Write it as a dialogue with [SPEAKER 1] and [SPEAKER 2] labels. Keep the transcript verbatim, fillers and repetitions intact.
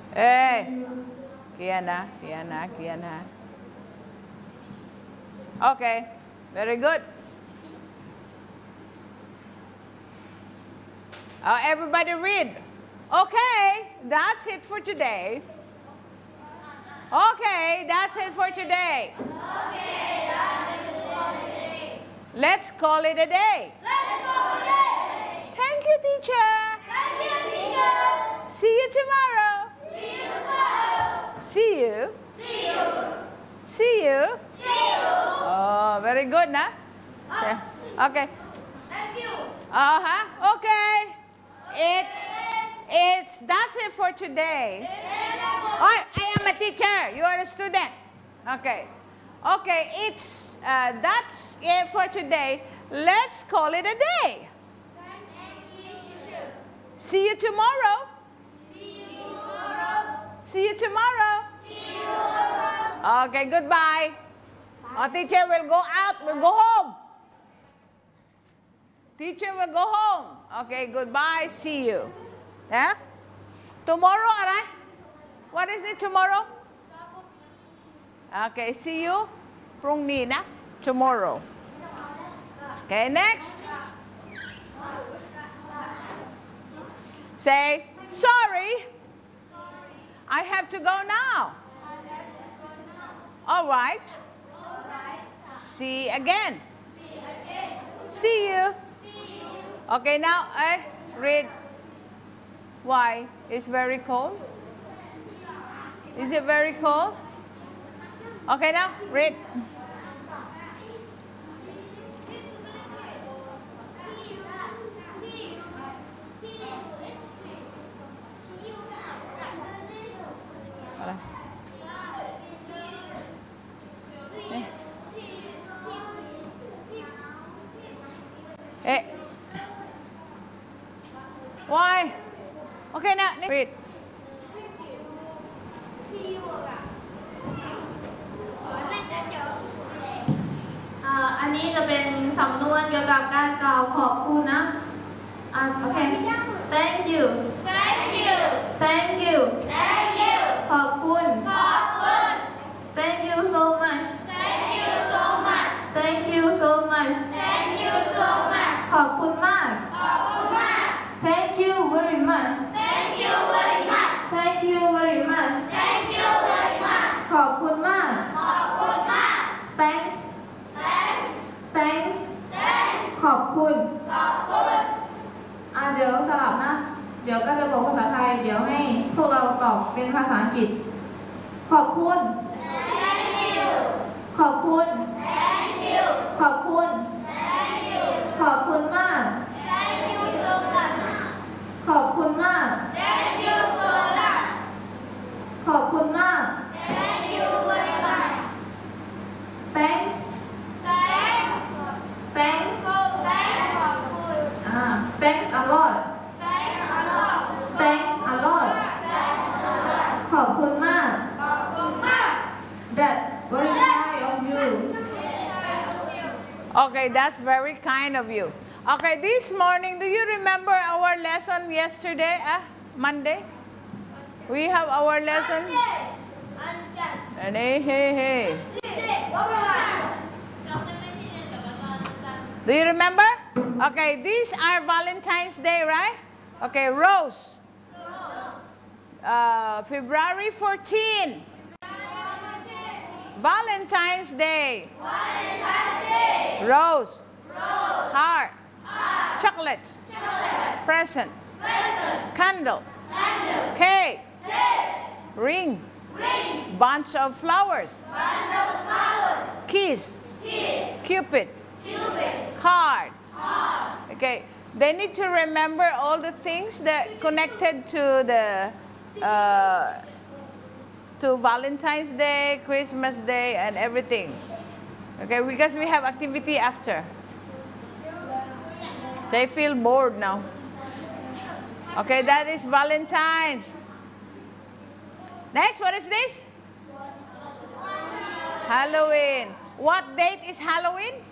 [SPEAKER 1] Hey, Kiana, Kiana, Kiana. Okay, very good. Uh, everybody read. Okay, that's it for today. Okay, that's it for today.
[SPEAKER 2] Okay, that's it for today.
[SPEAKER 1] Let's call it a day.
[SPEAKER 2] Let's call it a day.
[SPEAKER 1] Thank you, teacher.
[SPEAKER 2] Thank you, teacher.
[SPEAKER 1] See you tomorrow.
[SPEAKER 2] See you tomorrow.
[SPEAKER 1] See you.
[SPEAKER 2] See you.
[SPEAKER 1] See you.
[SPEAKER 2] See you.
[SPEAKER 1] Oh, very good, nah?
[SPEAKER 2] Uh,
[SPEAKER 1] Okay.
[SPEAKER 2] Thank you.
[SPEAKER 1] Uh-huh. Okay. It's, it's, that's it for today. I, I am a teacher. You are a student. Okay. Okay, it's, uh, that's it for today. Let's call it a day. See you tomorrow.
[SPEAKER 2] See you tomorrow.
[SPEAKER 1] See you tomorrow.
[SPEAKER 2] See you tomorrow.
[SPEAKER 1] Okay, goodbye. Our teacher will go out, will go home. Teacher will go home. Okay, goodbye. See you. Yeah? Tomorrow, alright? What is it tomorrow? Okay, see you. พรุ่งนี้นะ tomorrow. Okay, next. Say, sorry. I have to go now. All right. See again. See you. Okay, now I read. Why? It's very cold. Is it very cold? Okay, now read. Eh. Why? Okay, now read.
[SPEAKER 3] อ่าอันนี้จะเป็นสำนวนเกี่ยวกับการกล่าวขอบคุณนะอ่าโอเค thank you
[SPEAKER 2] Thank you.
[SPEAKER 3] thank you
[SPEAKER 2] Thank you.
[SPEAKER 3] ขอบคุณ
[SPEAKER 2] ขอบคุณ
[SPEAKER 3] thank you so much
[SPEAKER 2] Thank you so much.
[SPEAKER 3] thank you so much
[SPEAKER 2] Thank you so much.
[SPEAKER 3] ขอบคุณมาก
[SPEAKER 2] ขอบคุณมาก
[SPEAKER 3] thank you very much
[SPEAKER 2] Thank you very much.
[SPEAKER 3] thank you very much
[SPEAKER 2] Thank you very much.
[SPEAKER 3] ขอบคุณมาก
[SPEAKER 2] ขอบคุณมาก
[SPEAKER 3] thanks
[SPEAKER 2] Thanks.
[SPEAKER 3] thanks
[SPEAKER 2] Thanks.
[SPEAKER 3] ขอบคุณ
[SPEAKER 2] ขอบคุณ
[SPEAKER 3] อ่าเดี๋ยวสลับนะ เดี๋ยวก็จะบอกภาษาไทย เดี๋ยวให้พวกเราตอบเป็นภาษาอังกฤษ ขอบคุณ
[SPEAKER 2] Thank you.
[SPEAKER 3] ขอบคุณ
[SPEAKER 2] Thank you.
[SPEAKER 3] ขอบคุณ
[SPEAKER 2] Thank you.
[SPEAKER 3] ขอบคุณมาก
[SPEAKER 2] Thank you so much.
[SPEAKER 3] ขอบคุณมาก
[SPEAKER 2] Thank you so much.
[SPEAKER 3] ขอบคุณมาก
[SPEAKER 2] Thank you very much.
[SPEAKER 3] thanks
[SPEAKER 2] Thanks.
[SPEAKER 3] thanks
[SPEAKER 2] Thanks ขอบคุณ
[SPEAKER 3] อ่า thanks a lot
[SPEAKER 2] Thanks a lot.
[SPEAKER 3] thanks a lot
[SPEAKER 2] Thanks a lot.
[SPEAKER 3] ขอบคุณมาก
[SPEAKER 2] ขอบคุณมาก
[SPEAKER 3] that's very kind of you
[SPEAKER 1] Okay, that's very kind of you. Okay, this morning, do you remember our lesson yesterday? Uh, Monday? We have our lesson. And hey, hey, hey. Do you remember? Okay, these are Valentine's Day, right? Okay, Rose. Uh, February fourteenth. Valentine's Day.
[SPEAKER 2] Valentine's Day.
[SPEAKER 1] Rose.
[SPEAKER 2] Rose.
[SPEAKER 1] Heart.
[SPEAKER 2] Heart.
[SPEAKER 1] Chocolate.
[SPEAKER 2] Chocolate.
[SPEAKER 1] Present.
[SPEAKER 2] Present.
[SPEAKER 1] Candle.
[SPEAKER 2] Candle.
[SPEAKER 1] Cake.
[SPEAKER 2] Cake.
[SPEAKER 1] Ring.
[SPEAKER 2] Ring.
[SPEAKER 1] Bunch of flowers.
[SPEAKER 2] Bunch of flowers.
[SPEAKER 1] Kiss.
[SPEAKER 2] Kiss.
[SPEAKER 1] Cupid.
[SPEAKER 2] Cupid.
[SPEAKER 1] Card.
[SPEAKER 2] Heart.
[SPEAKER 1] Okay. They need to remember all the things that connected to the uh, to Valentine's Day, Christmas Day, and everything. Okay, because we have activity after. They feel bored now. Okay, that is Valentine's. Next, what is this? Halloween. What date is Halloween?